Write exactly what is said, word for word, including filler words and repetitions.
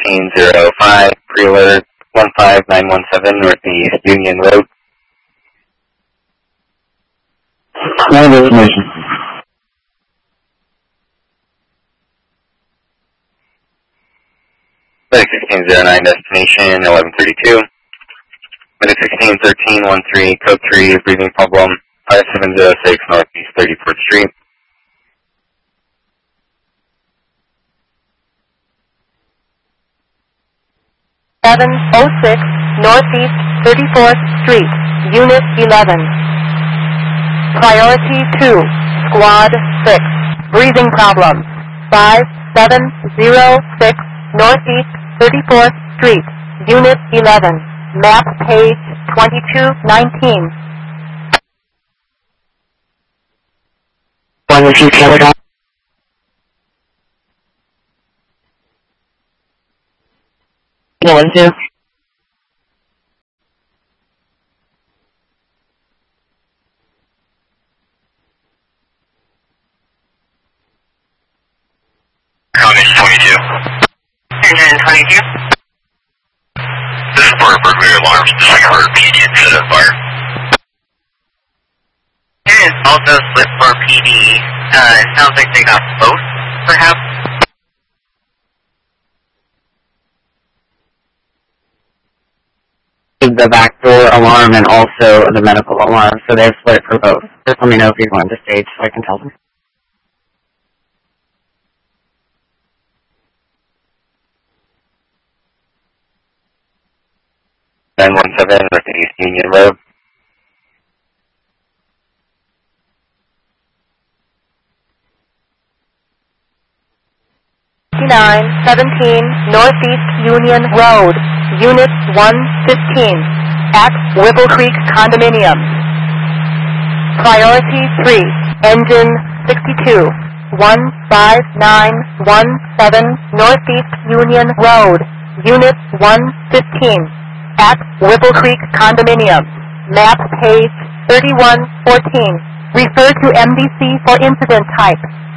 sixteen oh five, pre-alert one five nine one seven Northeast Union Road. No information. Medic sixteen oh nine, destination eleven thirty-two. Medic sixteen thirteen one three, code three, breathing problem, five seven oh six Northeast thirty-fourth Street. seven oh six Northeast thirty-fourth Street, Unit eleven. Priority two, Squad six, breathing problem, five seven oh six Northeast thirty-fourth Street, Unit eleven, map page twenty-two nineteen. One with you, Canada. One, two. County twenty-two. nine twenty-two. This is for burglary alarms, just like a P D instead of fire. Here is also split for P D. Uh, it sounds like they got both, perhaps. The back door alarm and also the medical alarm, so they're split for both. Just let me know if you're going to stage so I can tell them. nine one seven Northeast Union Road. nine seventeen Northeast Union Road, Unit one fifteen, at Whipple Creek Condominium. Priority three, Engine sixty-two, one five nine one seven Northeast Union Road, Unit one fifteen, at Whipple Creek Condominium. Map page thirty-one fourteen. Refer to M D C for incident type.